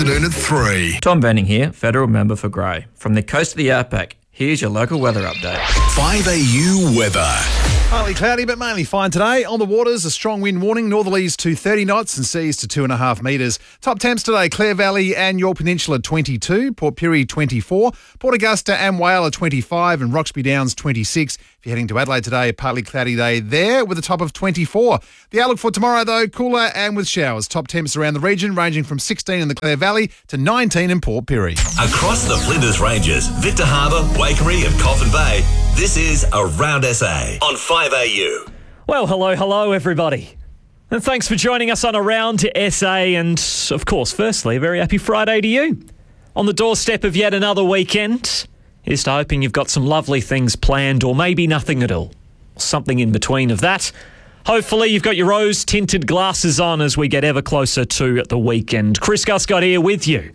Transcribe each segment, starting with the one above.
afternoon at 3. Tom Benning here, Federal Member for Grey. From the coast of the outback, here's your local weather update. 5AU weather. Partly cloudy, but mainly fine today. On the waters, a strong wind warning, northerlies to 30 knots and seas to 2.5 metres. Top temps today, Clare Valley and York Peninsula 22, Port Pirie 24, Port Augusta and Whyalla 25 and Roxby Downs 26. If you're heading to Adelaide today, a partly cloudy day there with a top of 24. The outlook for tomorrow, though, cooler and with showers. Top temps around the region ranging from 16 in the Clare Valley to 19 in Port Pirie. Across the Flinders Ranges, Victor Harbour, Waikerie and Coffin Bay, this is Around SA on 5AU. Well, hello, everybody. And thanks for joining us on Around SA. And, of course, firstly, a very happy Friday to you. On the doorstep of yet another weekend. Here's to hoping you've got some lovely things planned, or maybe nothing at all. Something in between of that. Hopefully you've got your rose-tinted glasses on as we get ever closer to the weekend. Chris Guscott here with you.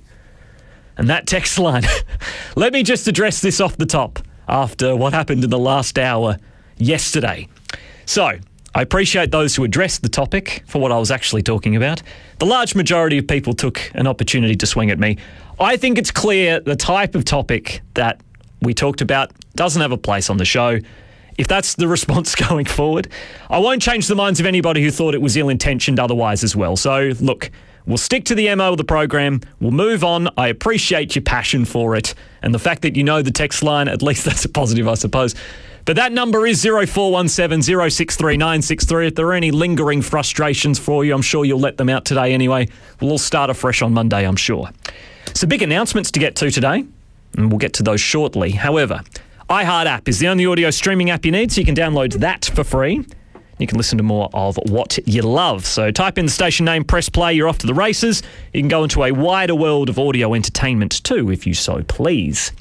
And that text line. Let me just address this off the top after what happened in the last hour yesterday. So, I appreciate those who addressed the topic for what I was actually talking about. The large majority of people took an opportunity to swing at me. I think it's clear the type of topic that we talked about doesn't have a place on the show. If that's the response going forward, I won't change the minds of anybody who thought it was ill-intentioned otherwise as well. So, look, we'll stick to the MO of the program. We'll move on. I appreciate your passion for it. And the fact that you know the text line, at least that's a positive, I suppose. But that number is 0417 063 963. If there are any lingering frustrations for you, I'm sure you'll let them out today anyway. We'll all start afresh on Monday, I'm sure. So big announcements to get to today, and we'll get to those shortly. However, iHeart app is the only audio streaming app you need, so you can download that for free. You can listen to more of what you love. So type in the station name, press play, you're off to the races. You can go into a wider world of audio entertainment too, if you so please.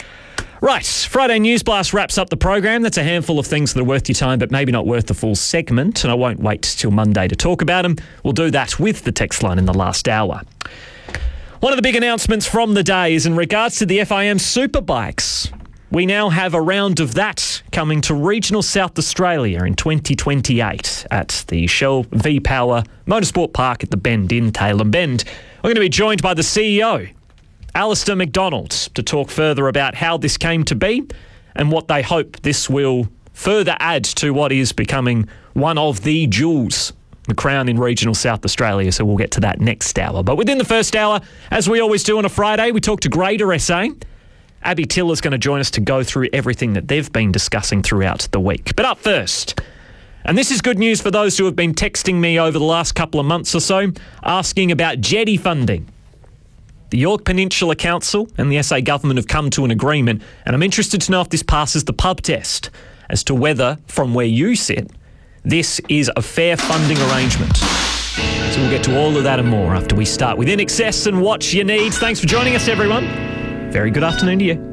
Right, Friday News Blast wraps up the program. That's a handful of things that are worth your time, but maybe not worth the full segment, and I won't wait till Monday to talk about them. We'll do that with the text line in the last hour. One of the big announcements from the day is in regards to the FIM Superbikes. We now have a round of that coming to regional South Australia in 2028 at the Shell V-Power Motorsport Park at the Bend in Tailem Bend. We're going to be joined by the CEO, Alistair McDonald, to talk further about how this came to be and what they hope this will further add to what is becoming one of the jewels, the crown in regional South Australia. So we'll get to that next hour. But within the first hour, as we always do on a Friday, we talk to Greater SA. Abby Tiller's going to join us to go through everything that they've been discussing throughout the week. But up first, and this is good news for those who have been texting me over the last couple of months or so, asking about jetty funding. The York Peninsula Council and the SA Government have come to an agreement, and I'm interested to know if this passes the pub test as to whether, from where you sit, this is a fair funding arrangement. So we'll get to all of that and more after we start with In Excess and What You Need. Thanks for joining us, everyone. Very good afternoon to you.